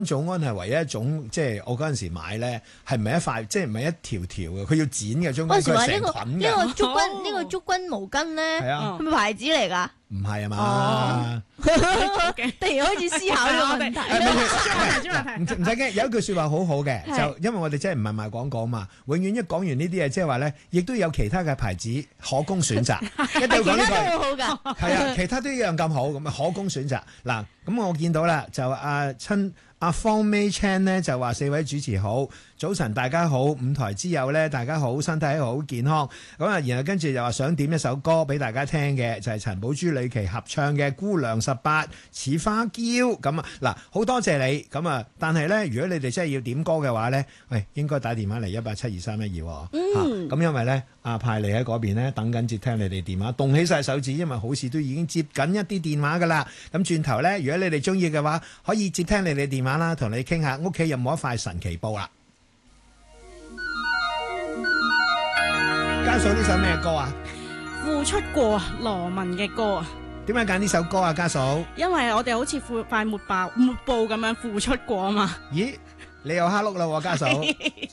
早安係唯一一種，即係我嗰陣時買咧，係唔係一塊，即係唔係一條條嘅，佢要剪嘅中間，佢係成捆嘅。 呢個竹君毛巾咧，係咪牌子嚟㗎？ 唔係啊嘛， 突然開始思考呢個問題。 唔使驚，有一句説話好好嘅，就因為我哋真係唔係賣廣告嘛，永遠一講完呢啲嘢，即係話咧，亦都有其他嘅牌子可供選擇。一定要講呢句， 其他都好㗎。 係啊，其他都一樣咁好，咁啊可供選擇。嗱，咁我見到啦，就阿方 May Chan 咧就話4位主持好，早晨大家好，五台之友咧大家好，身體好健康。咁啊，然後跟住就話想點一首歌俾大家聽嘅，就係陳寶珠李琪合唱嘅《姑娘18》似花嬌。咁啊，嗱，好多謝你。咁啊，但係咧，如果你哋真係要點歌嘅話咧，喂，應該打電話嚟1872312。咁因為咧，阿派利喺嗰邊咧等緊接聽你哋電話，動起晒手指，因為好似都已經接緊一啲電話噶啦。咁轉頭咧，如果你哋中意嘅話，可以接聽你哋電話啦，同你傾下屋企有冇一塊神奇布啦。家嫂呢首咩歌啊？ 付出過啊，羅文嘅歌啊。 點解揀呢首歌啊，家嫂？ 因為我哋好似塊抹布咁樣付出過啊嘛。 咦，你又蝦碌啦喎，家嫂。